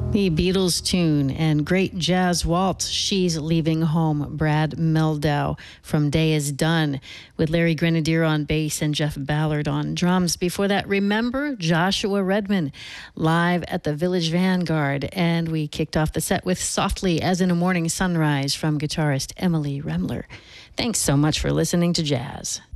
The Beatles tune and great jazz waltz, She's Leaving Home, Brad Mehldau from Day Is Done, with Larry Grenadier on bass and Jeff Ballard on drums. Before that, remember Joshua Redman live at the Village Vanguard. And we kicked off the set with Softly as in a Morning Sunrise from guitarist Emily Remler. Thanks so much for listening to Jazz.